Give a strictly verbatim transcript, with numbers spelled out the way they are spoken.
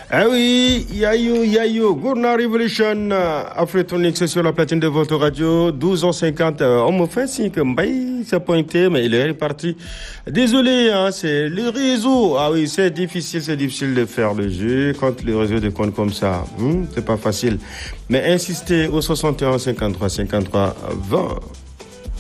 Ah oui, Yayo, Yayo, Gourna Revolution, Afrotonique, c'est sur la platine de votre radio, douze heures cinquante. On me fait signe que Mbaye s'est pointé, mais il est reparti. Désolé, hein, c'est le réseau. Ah oui, c'est difficile, c'est difficile de faire le jeu quand le réseau déconne comme ça. Hum, c'est pas facile. Mais insistez au soixante et un cinquante-trois cinquante-trois vingt.